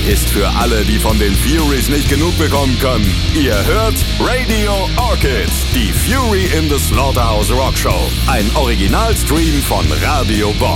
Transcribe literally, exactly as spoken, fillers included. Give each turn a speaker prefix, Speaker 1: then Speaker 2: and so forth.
Speaker 1: ist für alle, die von den Furies nicht genug bekommen können. Ihr hört Radio Orchid, die Fury in the Slaughterhouse Rock Show. Ein Originalstream von Radio Bob.